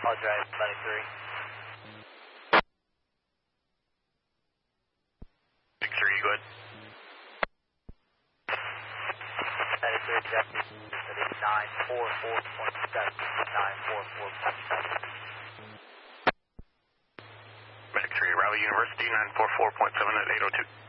I'll drive Medic 3. Medic 3, go ahead. Medic 3, exactly. That is 944.7. 944.7. Medic 3, Raleigh University, 944.7 at 802.